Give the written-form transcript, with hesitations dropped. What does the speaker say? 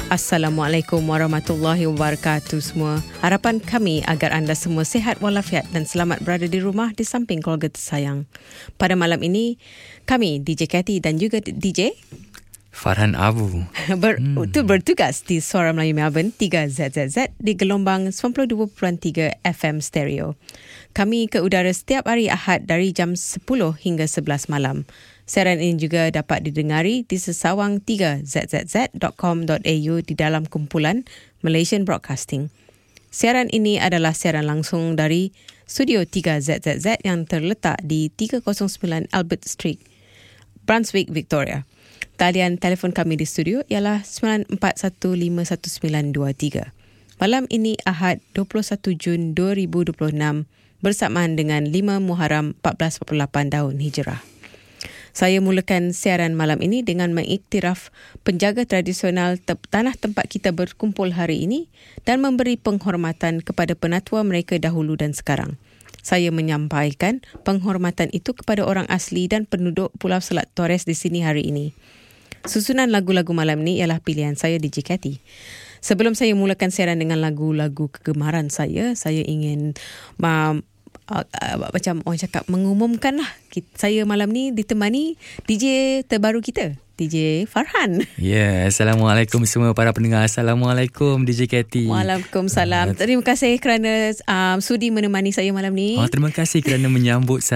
Assalamualaikum warahmatullahi wabarakatuh semua. Harapan kami agar anda semua sihat walafiat dan selamat berada di rumah di samping keluarga tersayang. Pada malam ini, kami DJ Cathy dan juga DJ Farhan Abu bertugas di Suara Melayu Melbourne 3ZZZ di gelombang 92.3 FM stereo. Kami ke udara setiap hari Ahad dari jam 10 hingga 11 malam. Siaran ini juga dapat didengari di sesawang3zzz.com.au di dalam kumpulan Malaysian Broadcasting. Siaran ini adalah siaran langsung dari Studio 3ZZZ yang terletak di 309 Albert Street, Brunswick, Victoria. Talian telefon kami di studio ialah 94151923. Malam ini Ahad 21 Jun 2026 bersamaan dengan 5 Muharram 1448 tahun Hijrah. Saya mulakan siaran malam ini dengan mengiktiraf penjaga tradisional tanah tempat kita berkumpul hari ini dan memberi penghormatan kepada penatua mereka dahulu dan sekarang. Saya menyampaikan penghormatan itu kepada orang asli dan penduduk Pulau Selat Torres di sini hari ini. Susunan lagu-lagu malam ini ialah pilihan saya DJ Cathy. Sebelum saya mulakan siaran dengan lagu-lagu kegemaran saya ingin macam orang cakap mengumumkanlah saya malam ni ditemani DJ terbaru kita, DJ Farhan. Assalamualaikum semua para pendengar. Assalamualaikum DJ Cathy. Waalaikumsalam. Terima kasih kerana sudi menemani saya malam ni. Terima kasih kerana menyambut saya.